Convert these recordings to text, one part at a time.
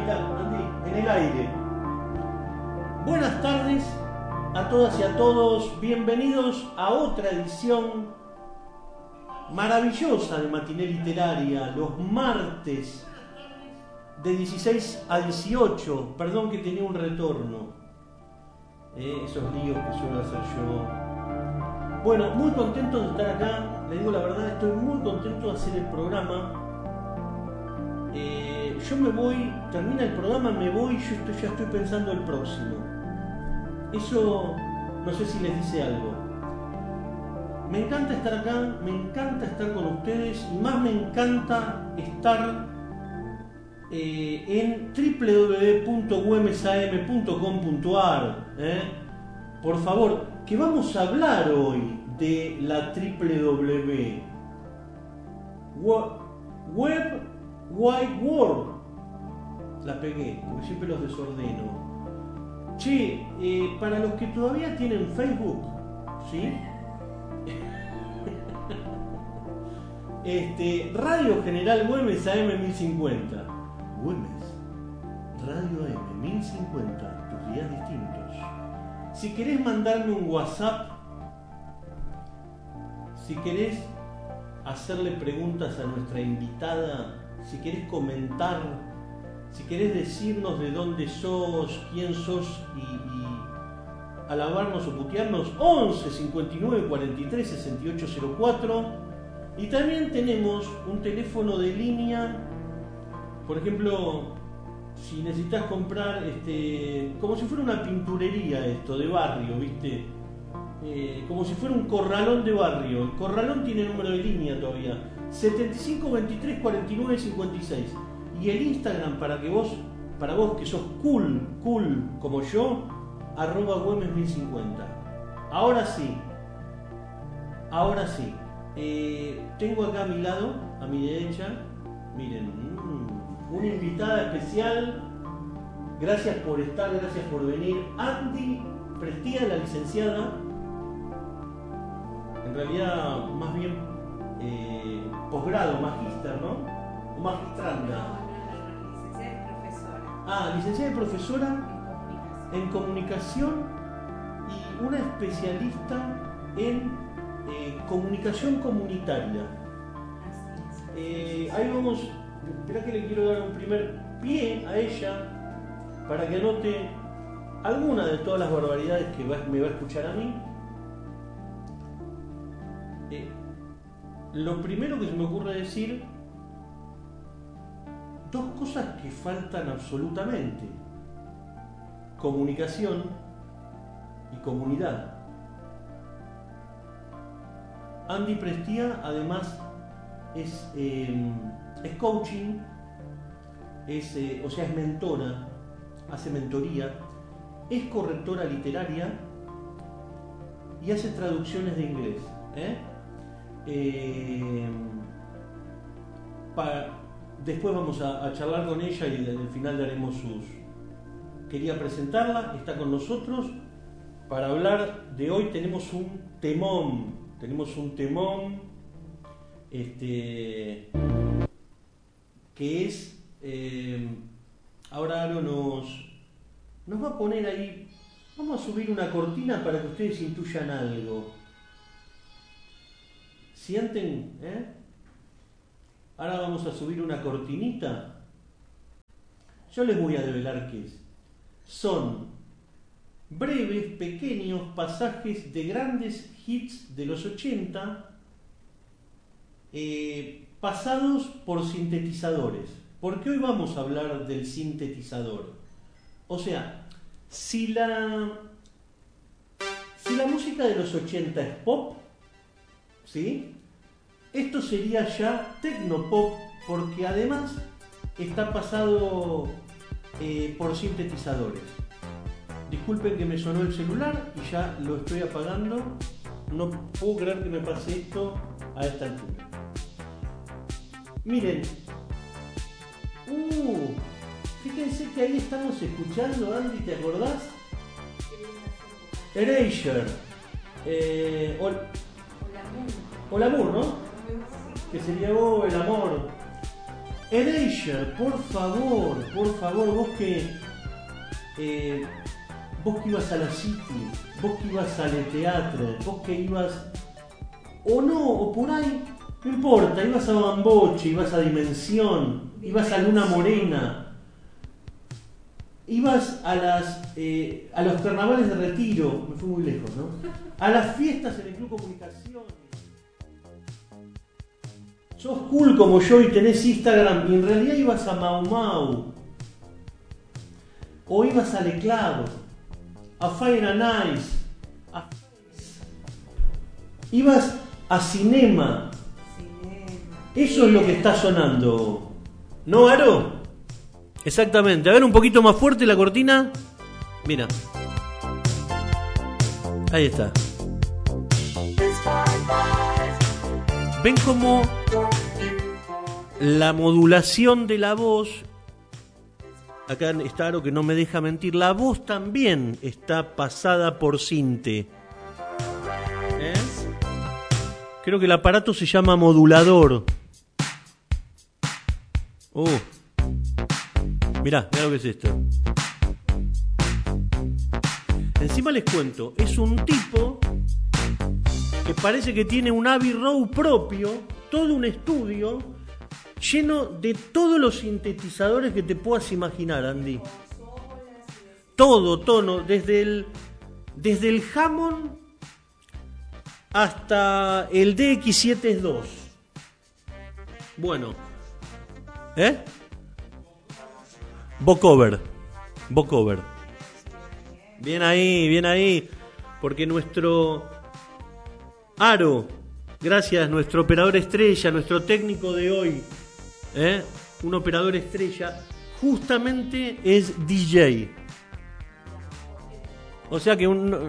mirá, Andy, en el aire. Buenas tardes a todas y a todos. Bienvenidos a otra edición maravillosa de Matiné Literaria, los martes de 16 a 18. Perdón que tenía un retorno. Esos líos que suelo hacer yo. Bueno, muy contento de estar acá. Le digo la verdad, estoy muy contento de hacer el programa. Yo me voy, termina el programa, me voy y ya estoy pensando el próximo. Eso no sé si les dice algo. Me encanta estar acá, me encanta estar con ustedes y más me encanta estar en www.güemesam.com.ar. Por favor, que vamos a hablar hoy de la www. Web Wide World. La pegué, porque siempre los desordeno. Che, para los que todavía tienen Facebook, ¿sí? Radio General Güemes AM 1050. Güemes, Radio AM 1050, tus días distintos. Si querés mandarme un WhatsApp, si querés hacerle preguntas a nuestra invitada, si querés comentar, si querés decirnos de dónde sos, quién sos y alabarnos o putearnos, 11 59 43 68 04. Y también tenemos un teléfono de línea, por ejemplo, si necesitas comprar, como si fuera una pinturería esto, de barrio, ¿viste? Como si fuera un corralón de barrio. El corralón tiene número de línea todavía, 75 23 49 56. Y el Instagram para vos que sos cool como yo, @Güemes 1050. Ahora sí. Tengo acá a mi lado, a mi derecha, miren, una invitada especial. Gracias por estar, gracias por venir. Andy Prestía, la licenciada. En realidad, más bien posgrado, magíster, ¿no? O magistranda. No, licenciada y profesora. Licenciada y profesora en comunicación y una especialista en comunicación comunitaria. Ahí vamos. Espera que le quiero dar un primer pie a ella para que anote alguna de todas las barbaridades que me va a escuchar a mí. Lo primero que se me ocurre decir, dos cosas que faltan absolutamente: comunicación y comunidad. Andy Prestía además es coaching, es mentora, hace mentoría, es correctora literaria y hace traducciones de inglés. Después vamos a charlar con ella y al final daremos sus... Quería presentarla, está con nosotros para hablar de hoy. Tenemos un temón, que es... ahora Aro nos va a poner ahí, vamos a subir una cortina para que ustedes intuyan algo. ¿Sienten? Ahora vamos a subir una cortinita. Yo les voy a develar qué es. Son breves, pequeños pasajes de grandes hits de los 80, pasados por sintetizadores. Porque hoy vamos a hablar del sintetizador. O sea, si la música de los 80 es pop, ¿sí? Esto sería ya tecnopop, porque además está pasado por sintetizadores. Disculpen que me sonó el celular y ya lo estoy apagando. No puedo creer que me pase esto a esta altura. Miren. Fíjense que ahí estamos escuchando, Andy, ¿te acordás? Erasure. O el amor, ¿no? Que sería el amor. Erasure, por favor, vos que ibas a la City, vos que ibas al teatro, vos que ibas, o no, o por ahí, no importa, ibas a Bamboche, ibas a Dimensión, ibas a Luna Morena, ibas a los carnavales de Retiro, me fui muy lejos, ¿no? A las fiestas en el Club Comunicación. Sos cool como yo y tenés Instagram y en realidad ibas a Mau Mau, o ibas al Eclado, a Fire and Ice, ibas a Cinema. Eso es lo que está sonando, ¿no, Aro? Exactamente. A ver, un poquito más fuerte la cortina. Mira, ahí está. ¿Ven cómo la modulación de la voz? Acá está Aro que no me deja mentir. La voz también está pasada por Sinte. Creo que el aparato se llama modulador. Mirá lo que es esto. Encima les cuento, es un tipo que parece que tiene un Abbey Road propio, todo un estudio lleno de todos los sintetizadores que te puedas imaginar, Andy. Todo, tono, desde el Hammond hasta el DX7 II. Bueno, Vocover. Bien ahí, porque nuestro Aro, gracias, nuestro operador estrella, nuestro técnico de hoy, un operador estrella, justamente es DJ. O sea que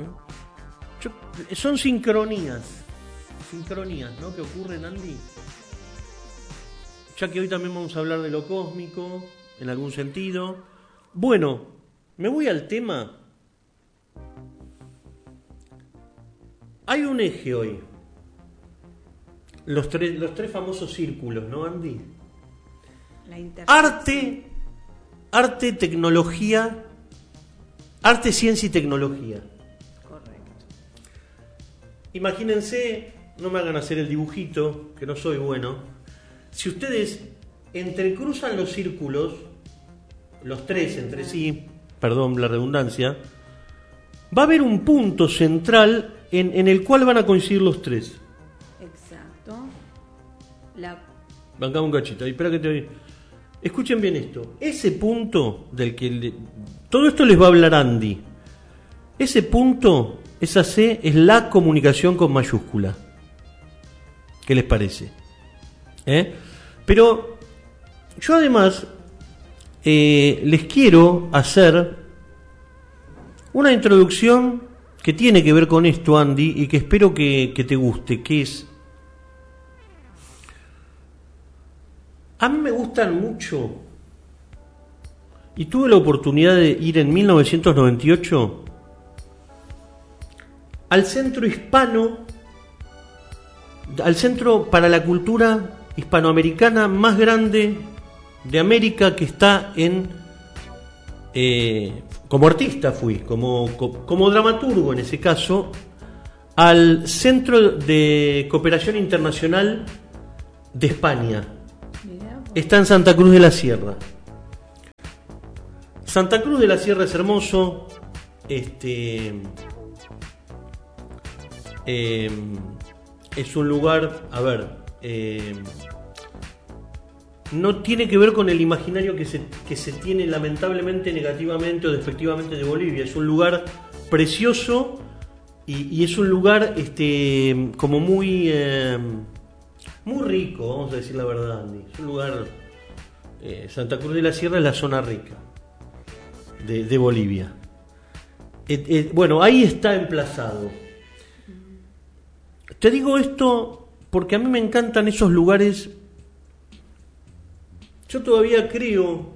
son sincronías, ¿no? Que ocurren, Andy. Ya que hoy también vamos a hablar de lo cósmico, en algún sentido. Bueno, me voy al tema. Hay un eje hoy. Los tres famosos círculos, ¿no, Andy? Arte, tecnología, arte, ciencia y tecnología. Correcto. Imagínense, no me hagan hacer el dibujito, que no soy bueno. Si ustedes entrecruzan los círculos, los tres entre sí, perdón la redundancia, va a haber un punto central en el cual van a coincidir los tres. Exacto. Bancame un cachito, espera que te oí. Escuchen bien esto. Ese punto del que todo esto les va a hablar Andy. Ese punto, esa C, es la comunicación con mayúscula. ¿Qué les parece? Pero yo además les quiero hacer una introducción que tiene que ver con esto, Andy, y que espero que te guste, que es... A mí me gustan mucho, y tuve la oportunidad de ir en 1998 al centro hispano, al centro para la cultura hispanoamericana más grande de América, que está como artista fui, como dramaturgo en ese caso, al Centro de Cooperación Internacional de España. Está en Santa Cruz de la Sierra. Santa Cruz de la Sierra es hermoso. Es un lugar, no tiene que ver con el imaginario que se tiene lamentablemente negativamente o despectivamente de Bolivia. Es un lugar precioso y es un lugar como muy rico, vamos a decir la verdad, Andy. Es un lugar, Santa Cruz de la Sierra es la zona rica de Bolivia. Bueno, ahí está emplazado. Te digo esto porque a mí me encantan esos lugares. Yo todavía quiero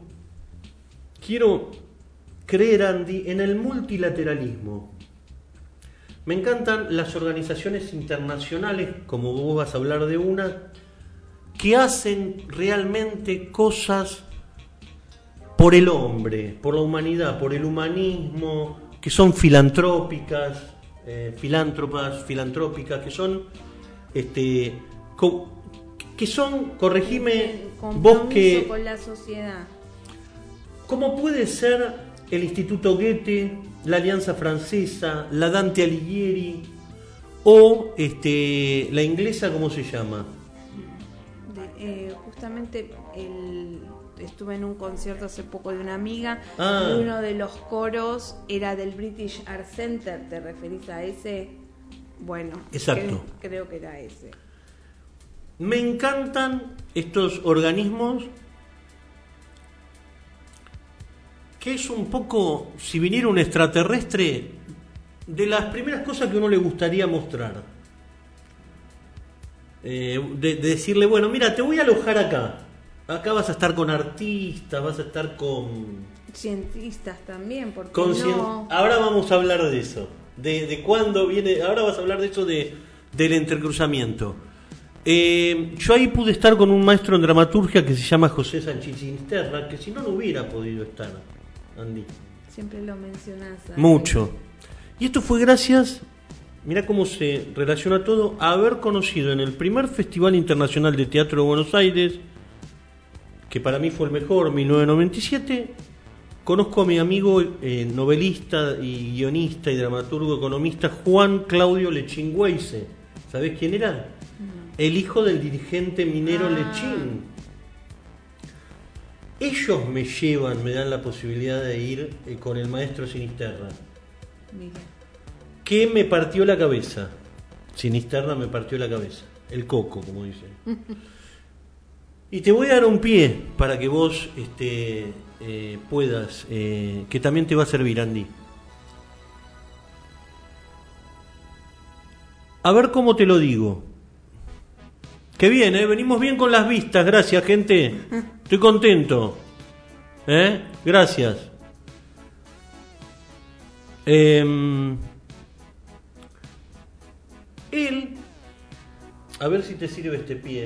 creer, Andy, en el multilateralismo. Me encantan las organizaciones internacionales, como vos vas a hablar de una, que hacen realmente cosas por el hombre, por la humanidad, por el humanismo, que son filantrópicas, filantrópicas, que son, que son, corregime vos que, con la sociedad. ¿cómo puede ser el Instituto Goethe, la Alianza Francesa, la Dante Alighieri o la inglesa, ¿cómo se llama? Justamente estuve en un concierto hace poco de una amiga y uno de los coros era del British Art Center. ¿Te referís a ese? Bueno, exacto. Creo que era ese. Me encantan estos organismos que es un poco, si viniera un extraterrestre, de las primeras cosas que uno le gustaría mostrar. De decirle, bueno, mira, te voy a alojar acá. Acá vas a estar con artistas, vas a estar con cientistas también, porque ahora vamos a hablar de eso, de cuándo viene, ahora vas a hablar de eso del entrecruzamiento. Yo ahí pude estar con un maestro en dramaturgia que se llama José Sánchez Sinisterra, que si no hubiera podido estar, Andy. Siempre lo mencionás. Mucho. Y esto fue gracias, mirá cómo se relaciona todo, a haber conocido en el primer Festival Internacional de Teatro de Buenos Aires, que para mí fue el mejor, 1997, conozco a mi amigo novelista y guionista y dramaturgo economista Juan Claudio Lechín Weisse. ¿Sabés quién era? No. El hijo del dirigente minero Lechín. Ellos me llevan, me dan la posibilidad de ir con el maestro Sinisterra. Mira. Que me partió la cabeza. Sinisterra me partió la cabeza. El coco, como dicen. Y te voy a dar un pie para que vos puedas, que también te va a servir, Andy. A ver cómo te lo digo. Qué bien, venimos bien con las vistas, gracias, gente. Estoy contento. Gracias. Él, a ver si te sirve este pie.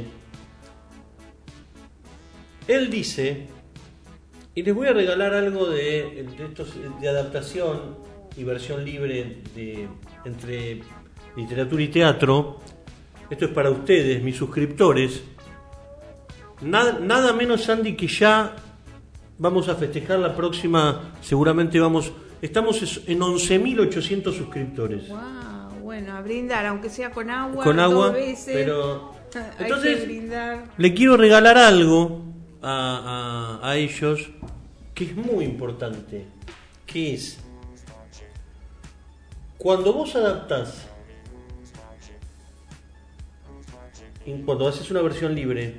Él dice, y les voy a regalar algo de estos de adaptación y versión libre entre literatura y teatro. Esto es para ustedes, mis suscriptores. Nada menos, Andy, que ya vamos a festejar la próxima, seguramente estamos en 11.800 suscriptores. Wow, bueno, a brindar, aunque sea con agua, dos veces, pero entonces hay que brindar. Le quiero regalar algo a ellos que es muy importante, que es cuando vos adaptás, cuando haces una versión libre,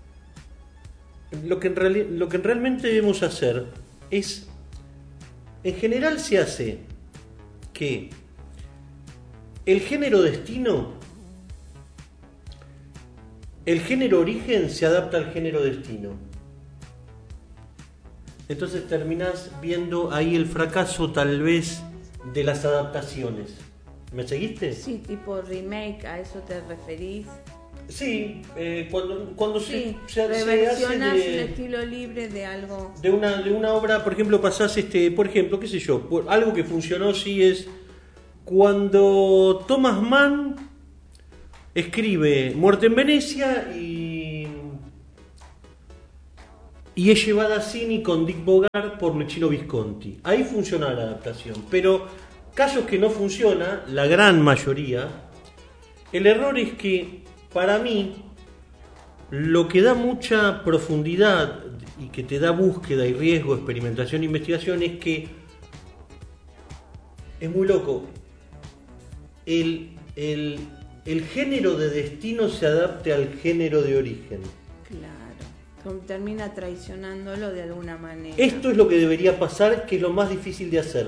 lo que realmente debemos hacer es, en general se hace que el género destino, el género origen se adapta al género destino. Entonces terminás viendo ahí el fracaso tal vez de las adaptaciones. ¿Me seguiste? Sí, tipo remake, ¿a eso te referís? Sí, cuando se reversionas hace el estilo libre de algo. De una obra, por ejemplo, pasás por ejemplo, qué sé yo, algo que funcionó sí es cuando Thomas Mann escribe Muerte en Venecia y es llevada a cine con Dick Bogart por Luchino Visconti. Ahí funciona la adaptación, pero casos que no funciona, la gran mayoría, el error es que para mí lo que da mucha profundidad y que te da búsqueda y riesgo, experimentación e investigación es que es muy loco. El género de destino se adapte al género de origen. Claro, termina traicionándolo de alguna manera. Esto es lo que debería pasar, que es lo más difícil de hacer.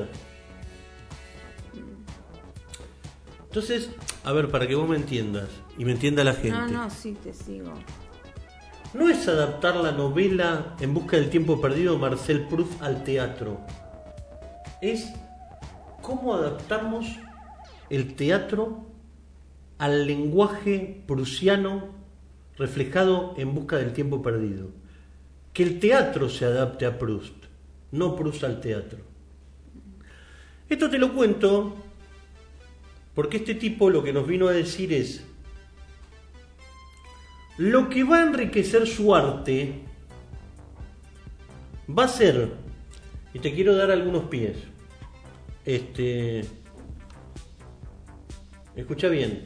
Entonces, a ver, para que vos me entiendas y me entienda la gente. No, sí, te sigo. No es adaptar la novela En busca del tiempo perdido de Marcel Proust al teatro. Es cómo adaptamos el teatro al lenguaje prusiano reflejado en Busca del tiempo perdido. Que el teatro se adapte a Proust, no Proust al teatro. Esto te lo cuento porque este tipo lo que nos vino a decir es: lo que va a enriquecer su arte va a ser, y te quiero dar algunos pies, escucha bien,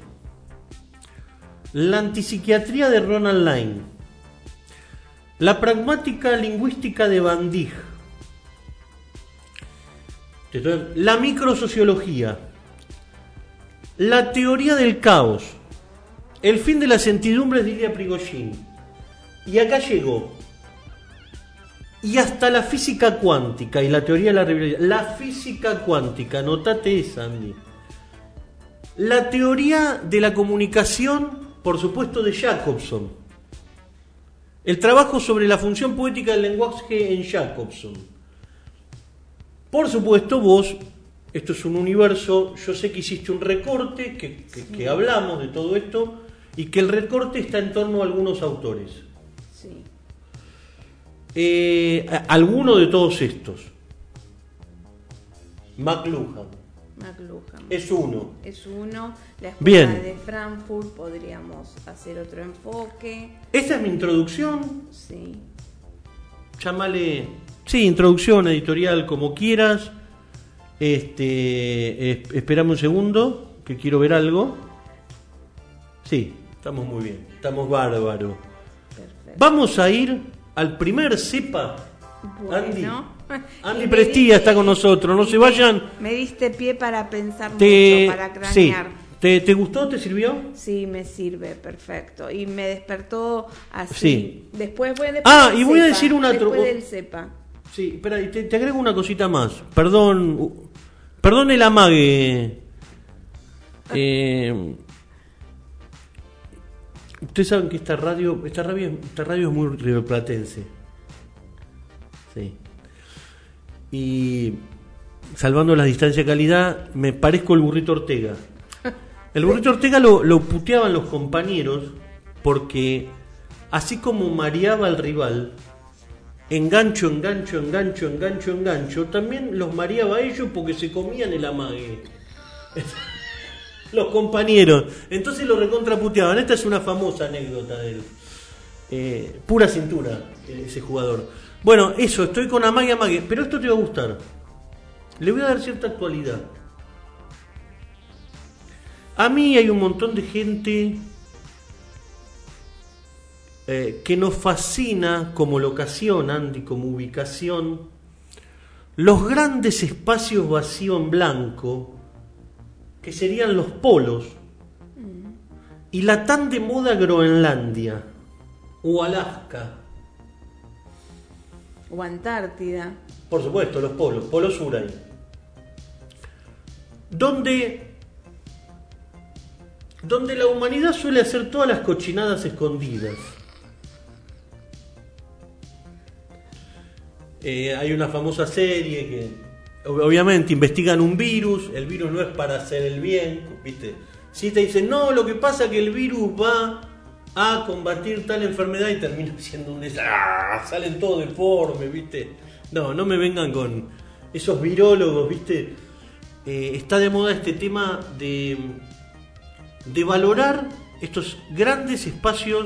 la antipsiquiatría de Ronald Lane, la pragmática lingüística de Van Dijk, la microsociología, la teoría del caos, el fin de las certidumbres de Ilya Prigozhin, y acá llegó, y hasta la física cuántica y la teoría de la relatividad. La física cuántica, anotate esa, Andy. La teoría de la comunicación, por supuesto, de Jacobson. El trabajo sobre la función poética del lenguaje en Jacobson. Por supuesto, vos, esto es un universo, yo sé que hiciste un recorte, que hablamos de todo esto, y que el recorte está en torno a algunos autores. Sí. Alguno de todos estos. McLuhan. Es uno. La escuela Bien. de Frankfurt, podríamos hacer otro enfoque. Esta es mi introducción. Sí. Llámale, sí, introducción editorial, como quieras. Esperame un segundo, que quiero ver algo. Sí, estamos muy bien, estamos bárbaros. Perfecto. Vamos a ir al primer cepa. Bueno. Andy Prestía está con nosotros, no se vayan. Me diste pie para pensar mucho, para cranear. Sí. ¿Te gustó? ¿Te sirvió? Sí, me sirve, perfecto. Y me despertó así. Sí. Después voy y voy a decir una después del cepa. Sí, espera, te agrego una cosita más. Perdón el amague. Ustedes saben que esta radio es muy rioplatense. Sí. Y salvando las distancias de calidad, me parezco el Burrito Ortega. El Burrito Ortega lo puteaban los compañeros porque así como mareaba al rival, engancho, también los mareaba a ellos porque se comían el amague. Los compañeros. Entonces lo recontraputeaban. Esta es una famosa anécdota de él. Pura cintura, ese jugador. Bueno, eso, estoy con amague, pero esto te va a gustar. Le voy a dar cierta actualidad. A mí hay un montón de gente que nos fascina como locación, Andy, como ubicación, los grandes espacios vacíos en blanco, que serían los polos, y la tan de moda Groenlandia, o Alaska. O Antártida. Por supuesto, los polos, polo sur ahí. Donde la humanidad suele hacer todas las cochinadas escondidas. Hay una famosa serie que obviamente investigan un virus. El virus no es para hacer el bien, ¿viste? Si te dicen, no, lo que pasa es que el virus va a combatir tal enfermedad, y termina siendo salen todos deformes, ¿viste? No me vengan con esos virólogos, ¿viste? Está de moda este tema de valorar estos grandes espacios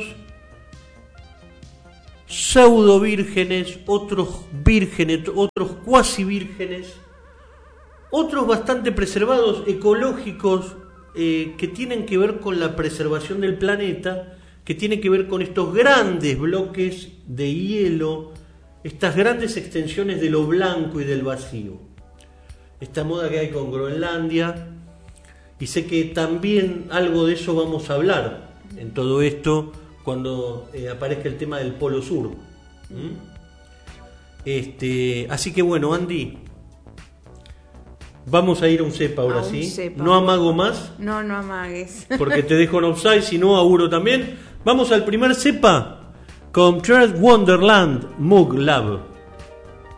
pseudo vírgenes, otros vírgenes, otros cuasi vírgenes, otros bastante preservados, ecológicos, que tienen que ver con la preservación del planeta, que tiene que ver con estos grandes bloques de hielo, estas grandes extensiones de lo blanco y del vacío. Esta moda que hay con Groenlandia, y sé que también algo de eso vamos a hablar en todo esto cuando aparezca el tema del Polo Sur. Así que bueno, Andy, vamos a ir a un cepa ahora, sí. Cepa. No amago más. No amagues. Porque te dejo en offside, si no auguro también. Vamos al primer cepa con Third Wonderland, Mug Lab.